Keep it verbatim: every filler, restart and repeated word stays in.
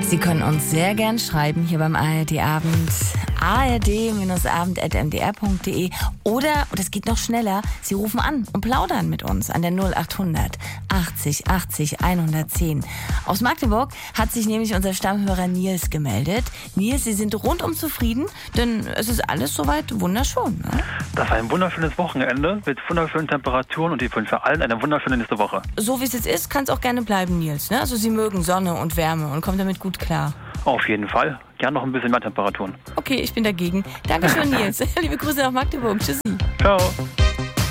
Sie können uns sehr gern schreiben hier beim A R D Abend. a r d abend at m d r punkt d e oder, und es geht noch schneller, Sie rufen an und plaudern mit uns an der null achthundert achtzig achtzig hundertzehn. Aus Magdeburg hat sich nämlich unser Stammhörer Nils gemeldet. Nils, Sie sind rundum zufrieden, denn es ist alles soweit wunderschön. Ne? Das war ein wunderschönes Wochenende mit wunderschönen Temperaturen und ich wünsche für allen eine wunderschöne nächste Woche. So wie es jetzt ist, kann es auch gerne bleiben, Nils. Ne? Also Sie mögen Sonne und Wärme und kommen damit gut klar. Auf jeden Fall. Gern noch ein bisschen mehr Temperaturen. Okay, ich bin dagegen. Dankeschön, Nils. Liebe Grüße nach Magdeburg. Tschüssi. Ciao.